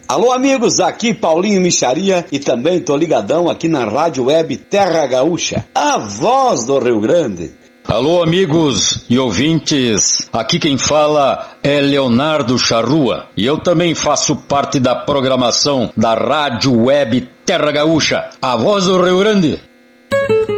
Alô, amigos, aqui Paulinho Micharia e também tô ligadão aqui na Rádio Web Terra Gaúcha, a voz do Rio Grande. Alô, amigos e ouvintes, aqui quem fala é Leonardo Charrua e eu também faço parte da programação da Rádio Web Terra Gaúcha, a voz do Rio Grande.